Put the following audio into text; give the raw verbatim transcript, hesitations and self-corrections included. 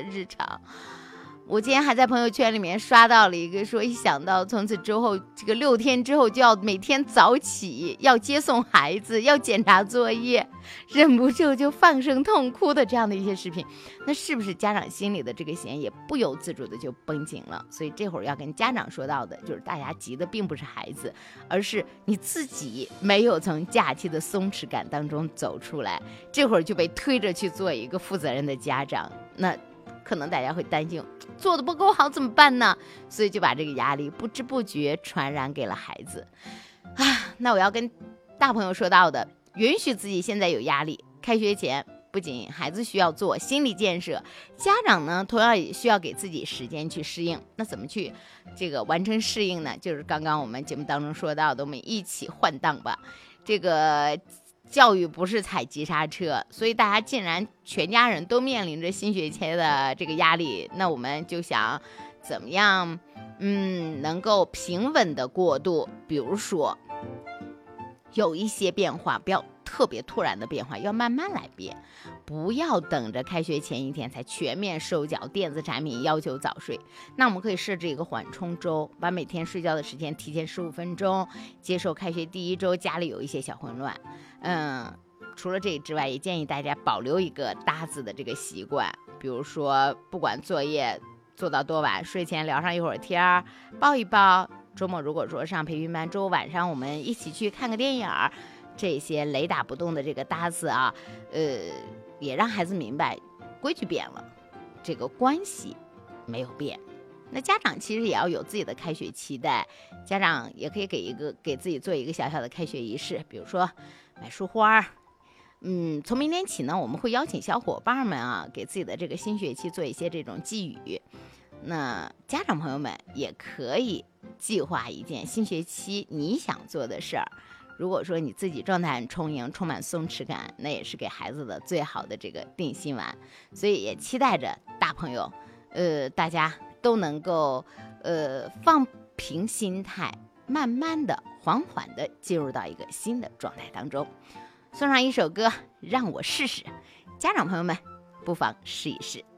日常。我今天还在朋友圈里面刷到了一个说，一想到从此之后这个六天之后就要每天早起，要接送孩子，要检查作业，忍不住就放声痛哭的这样的一些视频，那是不是家长心里的这个弦也不由自主的就绷紧了？所以这会儿要跟家长说到的就是，大家急的并不是孩子，而是你自己没有从假期的松弛感当中走出来，这会儿就被推着去做一个负责任的家长，那可能大家会担心做的不够好怎么办呢？所以就把这个压力不知不觉传染给了孩子啊。那我要跟大朋友说到的，允许自己现在有压力。开学前不仅孩子需要做心理建设，家长呢同样也需要给自己时间去适应。那怎么去这个完成适应呢？就是刚刚我们节目当中说到的，我们一起换挡吧。这个教育不是踩急刹车，所以大家既然全家人都面临着新学期的这个压力，那我们就想怎么样嗯，能够平稳的过渡。比如说有一些变化不要特别突然的变化，要慢慢来变，不要等着开学前一天才全面收缴电子产品，要求早睡。那我们可以设置一个缓冲周，把每天睡觉的时间提前十五分钟，接受开学第一周家里有一些小混乱。嗯，除了这之外，也建议大家保留一个搭子的这个习惯，比如说不管作业做到多晚，睡前聊上一会儿天，抱一抱。周末如果说上培训班，周五晚上我们一起去看个电影，这些雷打不动的这个搭子啊，呃，也让孩子明白规矩变了，这个关系没有变。那家长其实也要有自己的开学期待，家长也可以给一个给自己做一个小小的开学仪式，比如说买束花。嗯，从明天起呢，我们会邀请小伙伴们啊，给自己的这个新学期做一些这种寄语。那家长朋友们也可以计划一件新学期你想做的事儿。如果说你自己状态很充盈，充满松弛感，那也是给孩子的最好的这个定心丸。所以也期待着大朋友，呃，大家都能够呃放平心态，慢慢的、缓缓的进入到一个新的状态当中。送上一首歌，让我试试，家长朋友们不妨试一试。